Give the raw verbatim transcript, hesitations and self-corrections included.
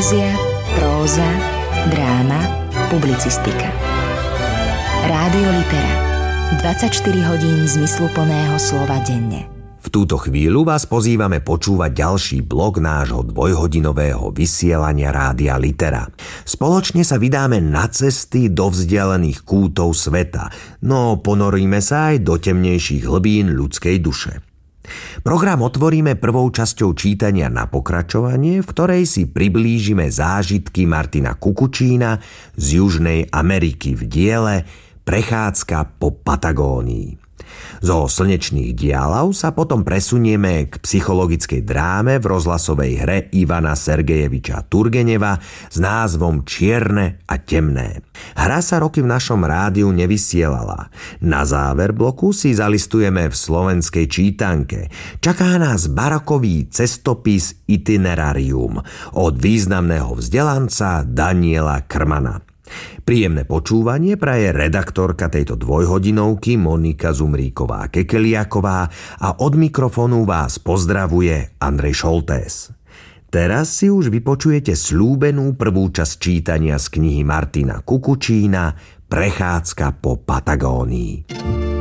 Poézia, próza, dráma, publicistika. Rádio Litera. dvadsaťštyri hodín zmysluplného slova denne. V túto chvíľu vás pozývame počúvať ďalší blok nášho dvojhodinového vysielania Rádia Litera. Spoločne sa vydáme na cesty do vzdialených kútov sveta, no ponoríme sa aj do temnejších hlbín ľudskej duše. Program otvoríme prvou časťou čítania na pokračovanie, v ktorej si priblížime zážitky Martina Kukučína z Južnej Ameriky v diele Prechádzka po Patagónii. Zo slnečných dialav sa potom presunieme k psychologickej dráme v rozhlasovej hre Ivana Sergejeviča Turgeneva s názvom Čierne a temné. Hra sa roky v našom rádiu nevysielala. Na záver bloku si zalistujeme v slovenskej čítanke. Čaká nás barokový cestopis Itinerarium od významného vzdelanca Daniela Krmana. Príjemné počúvanie praje redaktorka tejto dvojhodinovky Monika Zumríková-Kekeliaková a od mikrofónu vás pozdravuje Andrej Šoltés. Teraz si už vypočujete slúbenú prvú časť čítania z knihy Martina Kukučína Prechádzka po Patagónii.